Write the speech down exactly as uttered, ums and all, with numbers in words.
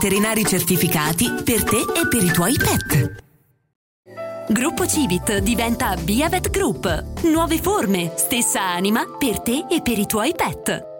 Veterinari certificati per te e per i tuoi pet. Gruppo Civit diventa Biavet Group. Nuove forme, stessa anima per te e per i tuoi pet.